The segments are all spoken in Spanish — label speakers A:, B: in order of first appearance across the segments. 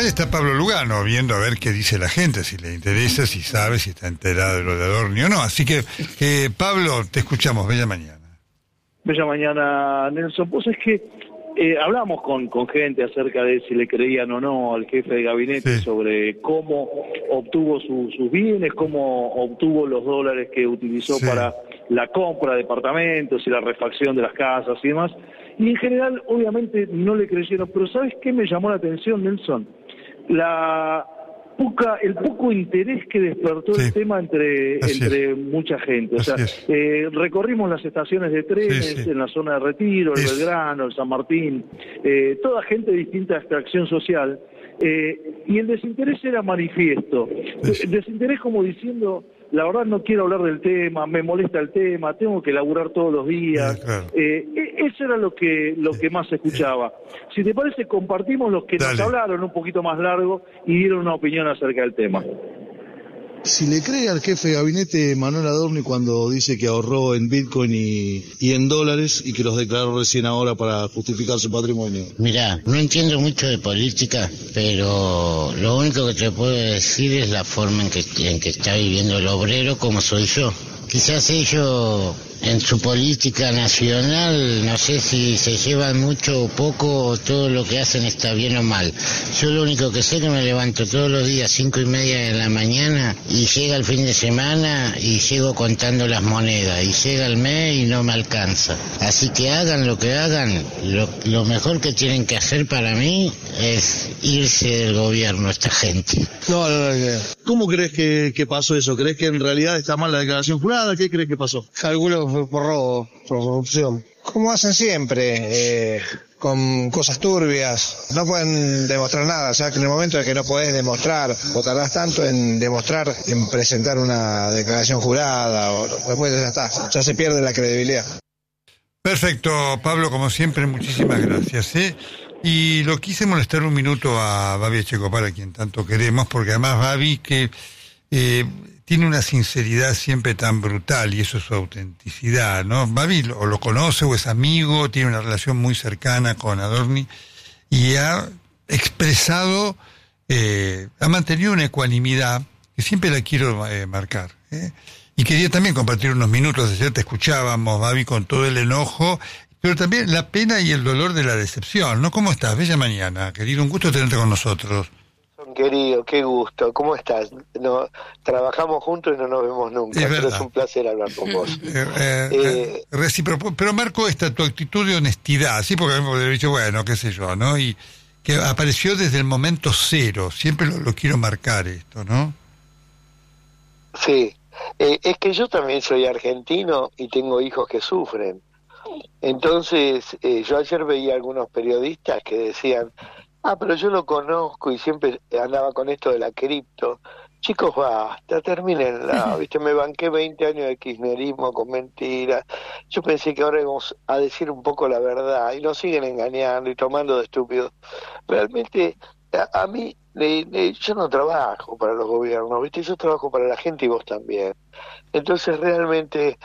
A: ahí está Pablo Lugano, viendo a ver qué dice la gente, si le interesa, si sabe, si está enterado de lo de Adorni o no. Así que, Pablo, te escuchamos. Bella mañana.
B: Bella mañana, Nelson. Pues es que hablamos con gente acerca de si le creían o no al jefe de gabinete, sobre cómo obtuvo sus bienes, cómo obtuvo los dólares que utilizó para la compra de departamentos y la refacción de las casas y demás. Y en general, obviamente, no le creyeron. Pero ¿sabes qué me llamó la atención, Nelson? El poco interés que despertó el tema entre mucha gente. O sea, recorrimos las estaciones de trenes en la zona de Retiro, el Belgrano, el San Martín, toda gente de distinta extracción social, y el desinterés era manifiesto. El desinterés como diciendo, la verdad no quiero hablar del tema, me molesta el tema, tengo que laburar todos los días. Eso era lo que más se escuchaba. Si te parece, compartimos los que nos hablaron un poquito más largo y dieron una opinión acerca del tema.
C: Si le cree al jefe de gabinete Manuel Adorni cuando dice que ahorró en Bitcoin y en dólares y que los declaró recién ahora para justificar su patrimonio.
D: Mirá, no entiendo mucho de política, pero lo único que te puedo decir es la forma en que está viviendo el obrero como soy yo. Quizás ellos en su política nacional, no sé si se llevan mucho o poco, o todo lo que hacen está bien o mal. Yo lo único que sé es que me levanto todos los días 5:30 de la mañana y llega el fin de semana y llego contando las monedas y llega el mes y no me alcanza. Así que hagan lo que hagan, lo mejor que tienen que hacer para mí es irse del gobierno esta gente.
C: No. ¿Cómo crees que pasó eso? ¿Crees que en realidad está mal la declaración jurada? ¿Qué crees que pasó?
E: Calculo por robo, por corrupción. Como hacen siempre, con cosas turbias. No pueden demostrar nada, o sea que en el momento en que no podés demostrar, o tardás tanto en demostrar, en presentar una declaración jurada, o después ya está, ya se pierde la credibilidad.
A: Perfecto, Pablo, como siempre, muchísimas gracias. Y lo quise molestar un minuto a Babi Echecopar, a quien tanto queremos, porque además Babi que tiene una sinceridad siempre tan brutal, y eso es su autenticidad, ¿no? Babi o lo conoce o es amigo, tiene una relación muy cercana con Adorni, y ha expresado, ha mantenido una ecuanimidad que siempre la quiero marcar, Y quería también compartir unos minutos. Ayer te escuchábamos, Babi, con todo el enojo, pero también la pena y el dolor de la decepción, ¿no? ¿Cómo estás? Bella mañana, querido, un gusto tenerte con nosotros.
F: Querido, qué gusto, ¿cómo estás? No, trabajamos juntos y no nos vemos nunca, pero es un placer hablar con vos.
A: Recíproco, pero marco tu actitud de honestidad, ¿sí? Porque hemos dicho, bueno, qué sé yo, ¿no? Y que apareció desde el momento cero, siempre lo quiero marcar esto, ¿no?
F: Sí, es que yo también soy argentino y tengo hijos que sufren. Entonces, yo ayer veía algunos periodistas que decían, pero yo lo conozco y siempre andaba con esto de la cripto. Chicos, basta, termínenla, ¿viste? Me banqué 20 años de kirchnerismo con mentiras. Yo pensé que ahora íbamos a decir un poco la verdad y nos siguen engañando y tomando de estúpidos. Realmente, a mí, yo no trabajo para los gobiernos, ¿viste? Yo trabajo para la gente y vos también. Entonces, realmente,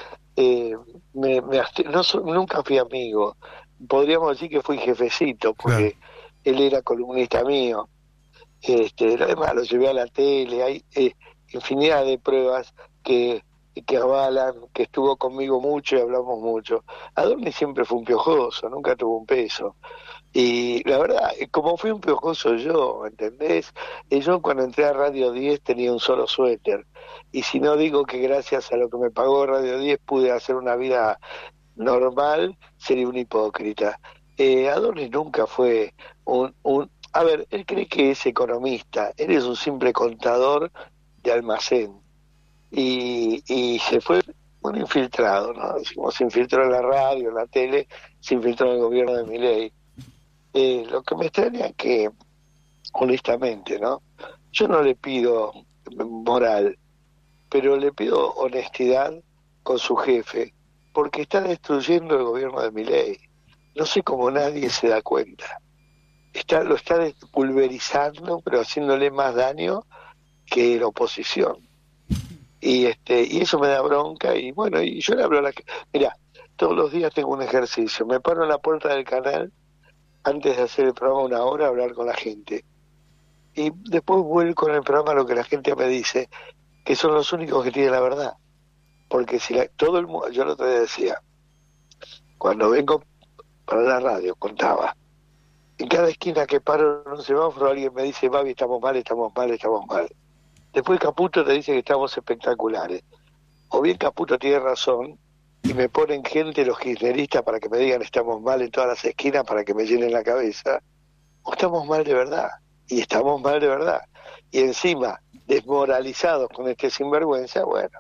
F: nunca fui amigo. Podríamos decir que fui jefecito, porque él era columnista mío. Además lo llevé a la tele, hay infinidad de pruebas que avalan que estuvo conmigo mucho y hablamos mucho. Adorni siempre fue un piojoso, nunca tuvo un peso. Y la verdad, como fui un piojoso yo, ¿entendés? Yo cuando entré a Radio 10 tenía un solo suéter. Y si no digo que gracias a lo que me pagó Radio 10 pude hacer una vida normal, sería un hipócrita. Adorni nunca fue a ver, él cree que es economista, él es un simple contador de almacén. Y se fue un infiltrado, ¿no? Se infiltró en la radio, en la tele, se infiltró en el gobierno de Milei. Lo que me extraña es que, honestamente, ¿no? Yo no le pido moral, pero le pido honestidad con su jefe, porque está destruyendo el gobierno de Milei. No sé cómo nadie se da cuenta. Lo está pulverizando, pero haciéndole más daño que la oposición. Y eso me da bronca, y bueno, y yo le hablo a la... Mirá, todos los días tengo un ejercicio. Me paro en la puerta del canal, antes de hacer el programa 1 hora, a hablar con la gente. Y después vuelvo con el programa lo que la gente me dice, que son los únicos que tienen la verdad. Porque si todo el mundo, yo el otro día decía, cuando vengo para la radio, contaba, en cada esquina que paro en un semáforo alguien me dice, Babi, estamos mal, estamos mal, estamos mal. Después Caputo te dice que estamos espectaculares. O bien Caputo tiene razón y me ponen gente, los kirchneristas, para que me digan estamos mal en todas las esquinas, para que me llenen la cabeza. O estamos mal de verdad. Y estamos mal de verdad. Y encima, desmoralizados con este sinvergüenza, bueno.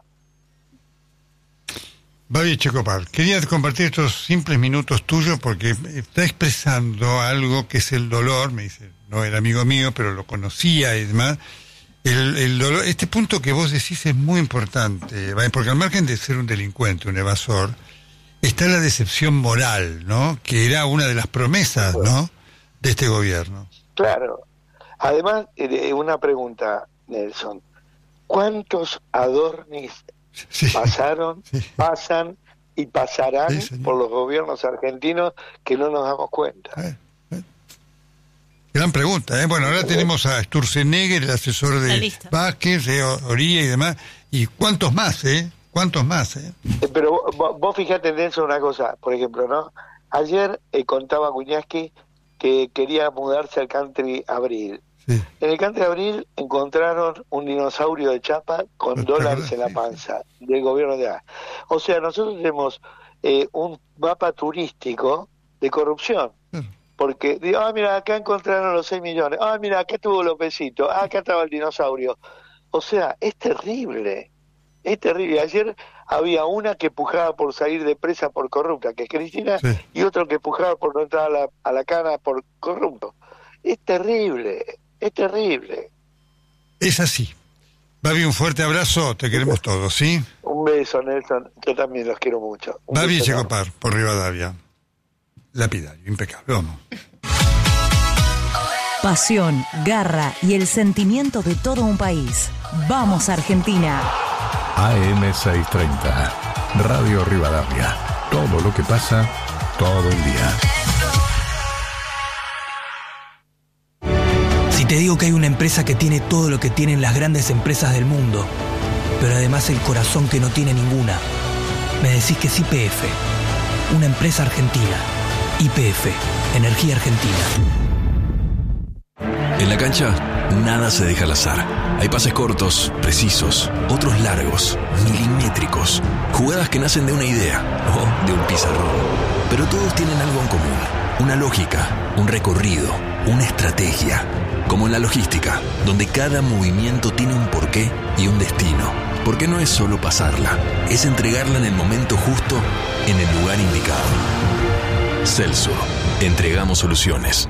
A: Babi Echecopar, quería compartir estos simples minutos tuyos porque está expresando algo que es el dolor, me dice, no era amigo mío, pero lo conocía y demás. El dolor, este punto que vos decís es muy importante, porque al margen de ser un delincuente, un evasor, está la decepción moral, ¿no? Que era una de las promesas, ¿no?, de este gobierno.
F: Claro. Además, una pregunta, Nelson. ¿Cuántos Adornis pasaron, pasan y pasarán por los gobiernos argentinos que no nos damos cuenta?
A: Gran pregunta, ¿eh? Bueno, ahora tenemos a Sturzenegger, el asesor de Vázquez, Oría y demás. ¿Y cuántos más, ¿Cuántos más,
F: Pero vos fijate, Nelson, una cosa, por ejemplo, ¿no? Ayer contaba Cuñaski que quería mudarse al Country Abril. Sí. En el Country Abril encontraron un dinosaurio de chapa con dólares en la panza del gobierno de A. O sea, nosotros tenemos un mapa turístico de corrupción. Porque, mira, acá encontraron los 6 millones. Mira, acá estuvo Lópezito. Acá estaba el dinosaurio. O sea, es terrible. Es terrible. Ayer había una que pujaba por salir de presa por corrupta, que es Cristina, y otro que pujaba por no entrar a la cana por corrupto. Es terrible. Es terrible.
A: Es así. Babi, un fuerte abrazo. Te queremos todos, ¿sí?
F: Un beso, Nelson. Yo también los quiero mucho.
A: Babi Echecopar, por Rivadavia. Lapidario, impecable. Vamos.
G: Pasión, garra y el sentimiento de todo un país. ¡Vamos, Argentina!
H: AM630, Radio Rivadavia. Todo lo que pasa, todo el día.
I: Si te digo que hay una empresa que tiene todo lo que tienen las grandes empresas del mundo, pero además el corazón que no tiene ninguna, me decís que es YPF, una empresa argentina. YPF, Energía Argentina.
J: En la cancha, nada se deja al azar. Hay pases cortos, precisos, otros largos, milimétricos. Jugadas que nacen de una idea o de un pizarrón. Pero todos tienen algo en común. Una lógica, un recorrido, una estrategia. Como en la logística, donde cada movimiento tiene un porqué y un destino. Porque no es solo pasarla, es entregarla en el momento justo, en el lugar indicado. Celso, entregamos soluciones.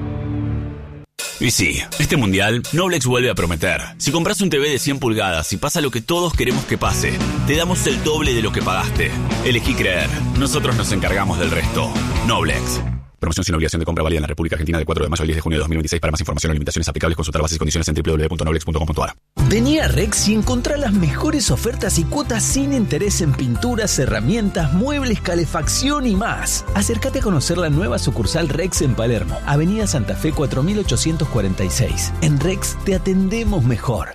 K: Y sí, este mundial, Noblex vuelve a prometer. Si compras un TV de 100 pulgadas y pasa lo que todos queremos que pase, te damos el doble de lo que pagaste. Elegí creer. Nosotros nos encargamos del resto. Noblex. Promoción sin obligación de compra válida en la República Argentina de 4 de mayo al 10 de junio de 2026. Para más información o limitaciones aplicables, consultar bases y condiciones en www.noblex.com.ar.
L: Vení a Rex y encontrá las mejores ofertas y cuotas sin interés en pinturas, herramientas, muebles, calefacción y más. Acércate a conocer la nueva sucursal Rex en Palermo, Avenida Santa Fe 4846. En Rex te atendemos mejor.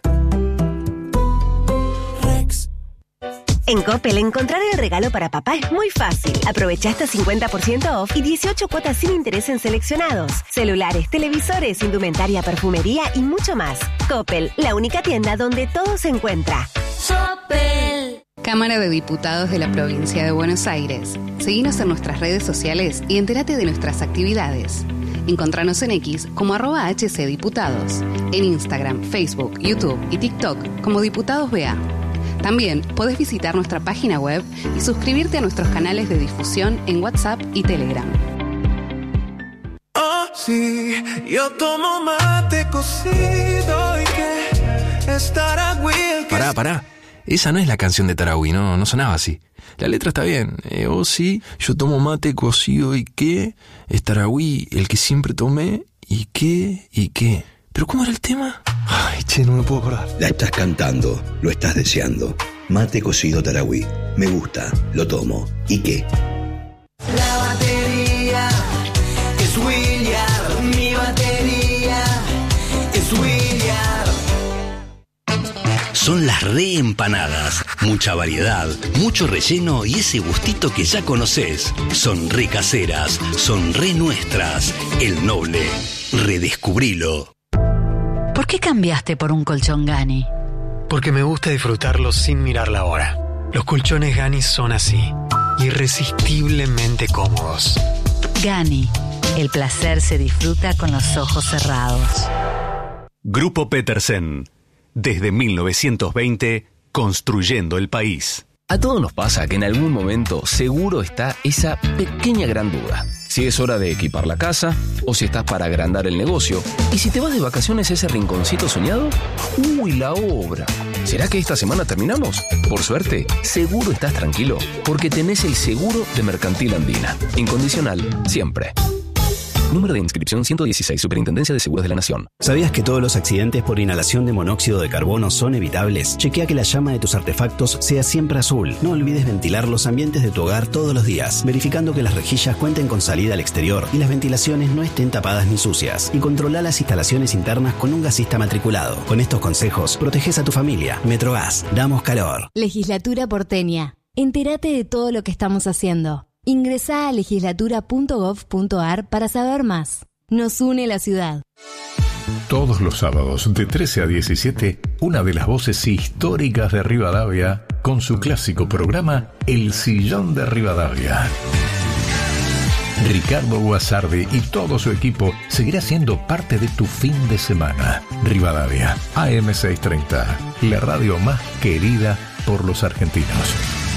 M: En Coppel, encontrar el regalo para papá es muy fácil. Aprovecha hasta 50% off y 18 cuotas sin interés en seleccionados. Celulares, televisores, indumentaria, perfumería y mucho más. Coppel, la única tienda donde todo se encuentra.
N: Coppel. Cámara de Diputados de la Provincia de Buenos Aires. Seguinos en nuestras redes sociales y entérate de nuestras actividades. Encontranos en X como @HCDiputados. En Instagram, Facebook, YouTube y TikTok como Diputados BA. También podés visitar nuestra página web y suscribirte a nuestros canales de difusión en WhatsApp y Telegram.
O: Oh, sí, yo tomo mate cocido y que es Tarahui.
J: Pará. Esa no es la canción de Tarahui, no sonaba así. La letra está bien. Oh, sí, yo tomo mate cocido y que es Tarahui, el que siempre tomé y qué. ¿Pero cómo era el tema? Ay, che, no me puedo acordar.
P: La estás cantando, lo estás deseando. Mate cocido Tarahui. Me gusta, lo tomo. ¿Y qué?
O: La batería es William. Mi batería es William.
P: las reempanadas. Mucha variedad, mucho relleno y ese gustito que ya conoces. Son re caseras, son re nuestras. El Noble, redescubrilo.
Q: ¿Por qué cambiaste por un colchón Gani?
R: Porque me gusta disfrutarlo sin mirar la hora. Los colchones Gani son así, irresistiblemente cómodos.
Q: Gani, el placer se disfruta con los ojos cerrados.
S: Grupo Petersen, desde 1920, construyendo el país.
L: A todos nos pasa que en algún momento seguro está esa pequeña gran duda. Si es hora de equipar la casa o si estás para agrandar el negocio. Y si te vas de vacaciones a ese rinconcito soñado, ¡uy, la obra! ¿Será que esta semana terminamos? Por suerte, seguro estás tranquilo porque tenés el seguro de Mercantil Andina. Incondicional, siempre. Número de inscripción 116, Superintendencia de Seguros de la Nación.
T: ¿Sabías que todos los accidentes por inhalación de monóxido de carbono son evitables? Chequea que la llama de tus artefactos sea siempre azul. No olvides ventilar los ambientes de tu hogar todos los días, verificando que las rejillas cuenten con salida al exterior y las ventilaciones no estén tapadas ni sucias. Y controla las instalaciones internas con un gasista matriculado. Con estos consejos, proteges a tu familia. Metrogas, damos calor.
U: Legislatura porteña. Entérate de todo lo que estamos haciendo. Ingresá a legislatura.gov.ar para saber más. Nos une la ciudad.
H: Todos los sábados de 13 a 17, una de las voces históricas de Rivadavia con su clásico programa El Sillón de Rivadavia. Ricardo Guasardi y todo su equipo seguirá siendo parte de tu fin de semana. Rivadavia, AM630, la radio más querida por los argentinos.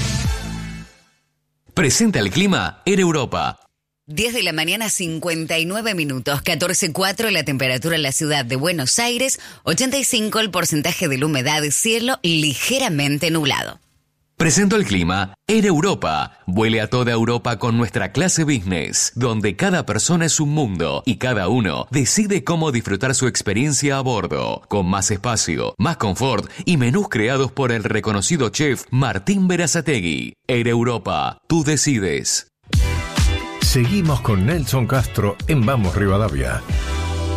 J: Presenta el clima en Europa.
V: 10 de la mañana, 59 minutos, 14.4 la temperatura en la ciudad de Buenos Aires, 85 el porcentaje de la humedad, cielo ligeramente nublado.
J: Presento el clima en Europa. Vuele a toda Europa con nuestra clase business, donde cada persona es un mundo y cada uno decide cómo disfrutar su experiencia a bordo, con más espacio, más confort y menús creados por el reconocido chef Martín Berazategui. En Europa, tú decides.
H: Seguimos con Nelson Castro en Vamos Rivadavia.